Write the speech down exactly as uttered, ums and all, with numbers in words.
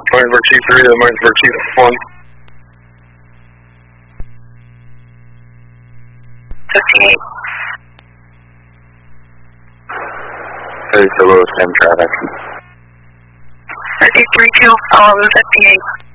Martinsburg two three to Martinsburg two one. fifty-eight. thirty to Lewis M traffic. fifty-three two, follow fifty-eight.